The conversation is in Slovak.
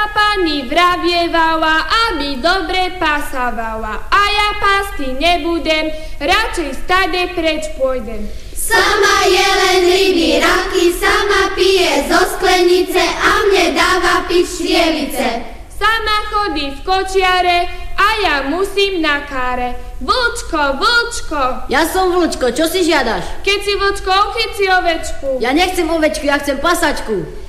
pani vravievala, aby dobre pasávala. A ja pásty nebudem, radšej stade preč pôjdem. Sama je len ryby, raky, sama pije zo sklenice a mne dáva piť štrievice. Sama chodí v kočiare a ja musím na káre. Vlčko, vlčko. Ja som vlčko, čo si žiadaš? Keď si vlčko, chyť si ovečku. Ja nechcem ovečku, ja chcem pasačku.